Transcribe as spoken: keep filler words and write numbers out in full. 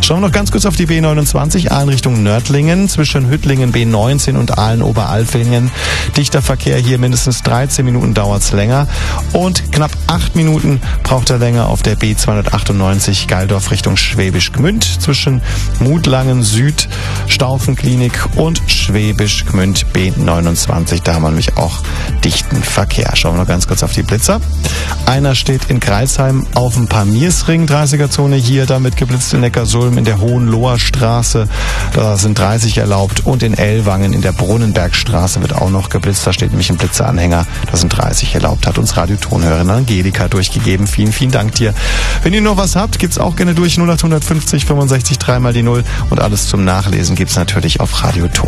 Schauen wir noch ganz kurz auf die B neunundzwanzig, Aalen Richtung Nördlingen, zwischen Hüttlingen B neunzehn und Aalen-Oberalfingen. Dichter Verkehr hier, mindestens dreizehn Minuten dauert's länger. Und knapp acht Minuten braucht er länger auf der B zweihundertachtundneunzig, Geildorf Richtung Schwäbisch Gmünd, zwischen Mutlangen Süd, Staufenklinik und Schwäbisch Gmünd B neunundzwanzig. Da haben wir nämlich auch dichten Verkehr. Schauen wir noch ganz kurz auf die Blitzer. Einer steht in Greilsheim auf dem Pamiersring, dreißiger Zone hier, damit geblitzt in Neckarsulm in der Hohenloher Straße. Da sind dreißig erlaubt und in Ellwangen in der Brunnenbergstraße wird auch noch geblitzt. Da steht nämlich ein Blitzeranhänger. Da sind dreißig erlaubt, hat uns Radiotonhörerin Angelika durchgegeben. Vielen, vielen Dank dir. Wenn ihr noch was habt, gibt's auch gerne durch null acht fünfzig fünfundsechzig drei mal die null und alles zum Nachlesen gibt's natürlich auf Radioton.